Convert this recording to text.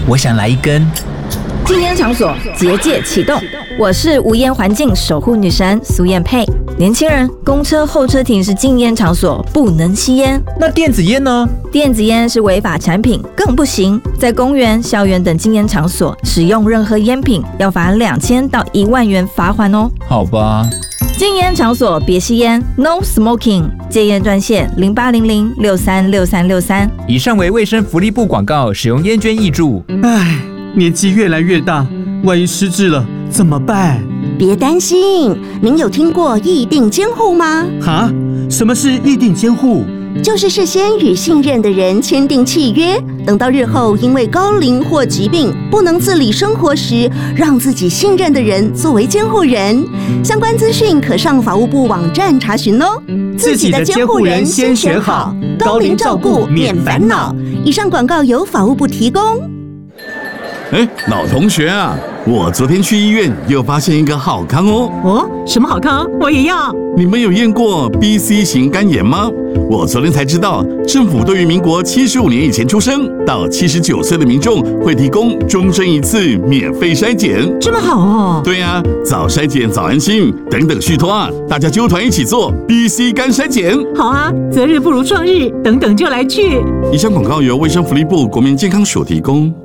我想来一根。 禁烟场所结界启动，我是无烟环境守护女神苏燕佩。年轻人，公车候车亭是禁烟场所，不能吸烟。 那电子烟呢？ 电子烟是违法产品，更不行。在公园、校园等禁烟场所使用任何烟品，要罚2000到1万元罚款哦。 好吧。 禁烟场所别吸烟 ，No Smoking。戒烟专线0800636363。 以上为卫生福利部广告，使用烟捐挹注。 唉，年纪越来越大，万一失智了怎么办？ 别担心，您有听过议定监护吗？ 哈？什么是议定监护？ 就是事先与信任的人签订契约，等到日后因为高龄或疾病不能自理生活时，让自己信任的人作为监护人。相关资讯可上法务部网站查询哦。 自己的监护人先选好，高龄照顾免烦恼。 以上广告由法务部提供。 老同学啊，我昨天去医院又发现一个好康哦。 哦，什么好康？我也要。 你们有验过 BC 型肝炎吗？我昨天才知道，政府对于民国75年以前出生到79岁的民众会提供终身1次免费筛检。 这么好哦？ 对啊，早筛检早安心，等等续托啊，大家揪团一起做 BC 肝筛检。 好啊，择日不如撞日，等等就来去。 以上广告由卫生福利部国民健康署提供。